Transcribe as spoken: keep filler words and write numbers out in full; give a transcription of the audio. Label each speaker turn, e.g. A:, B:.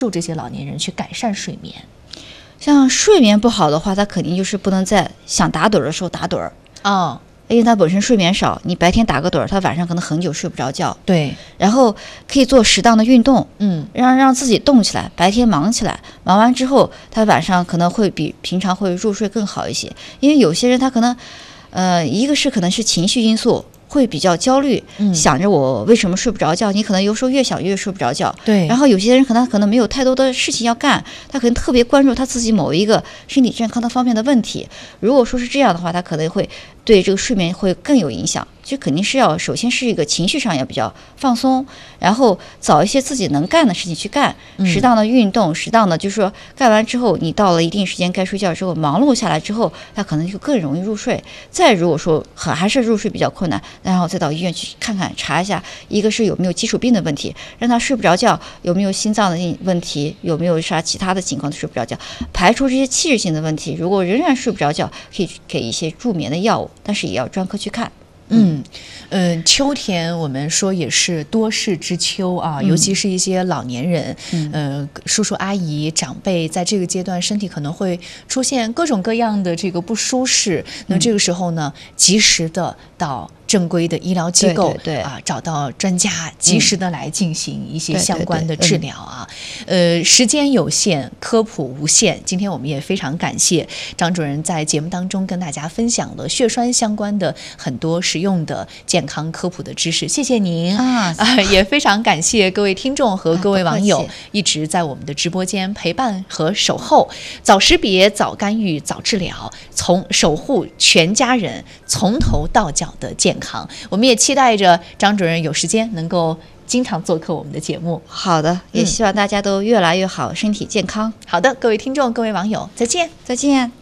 A: 助这些老年人去改善睡眠？
B: 像睡眠不好的话，他肯定就是不能在想打盹的时候打盹儿
A: 哦，
B: 因为他本身睡眠少，你白天打个盹儿，他晚上可能很久睡不着觉。
A: 对，
B: 然后可以做适当的运动，
A: 嗯，
B: 让让自己动起来，白天忙起来，忙完之后，他晚上可能会比平常会入睡更好一些。因为有些人他可能，呃，一个是可能是情绪因素。会比较焦虑、嗯，想着我为什么睡不着觉？你可能有时候越想越睡不着觉。
A: 对。
B: 然后有些人可能可能没有太多的事情要干，他可能特别关注他自己某一个身体健康的方面的问题。如果说是这样的话，他可能会对这个睡眠会更有影响。就肯定是要首先是一个情绪上要比较放松，然后找一些自己能干的事情去干，适当的运动，适当的就是说干完之后，你到了一定时间该睡觉之后，忙碌下来之后，他可能就更容易入睡。再如果说还是入睡比较困难，然后再到医院去看看查一下，一个是有没有基础病的问题，让他睡不着觉，有没有心脏的问题，有没有啥其他的情况睡不着觉，排除这些器质性的问题。如果仍然睡不着觉，可以给一些助眠的药物，但是也要专科去看。
A: 嗯嗯、呃，秋天我们说也是多事之秋啊，嗯、尤其是一些老年人，嗯、呃，叔叔阿姨长辈在这个阶段身体可能会出现各种各样的这个不舒适，那这个时候呢，及时的到正规的医疗机构，
B: 对对对
A: 啊，找到专家，及时的来进行一些相关的治疗啊。对对对嗯、呃，时间有限，科普无限。今天我们也非常感谢张主任在节目当中跟大家分享了血栓相关的很多实用的健康科普的知识，谢谢您啊！啊也非常感谢各位听众和各位网友一直在我们的直播间陪伴和守候。早识别、早干预、早治疗，从守护全家人从头到脚的健康。我们也期待着张主任有时间能够经常做客我们的节目。
B: 好的，也希望大家都越来越好，嗯、身体健康。
A: 好的，各位听众、各位网友，再见，
B: 再见。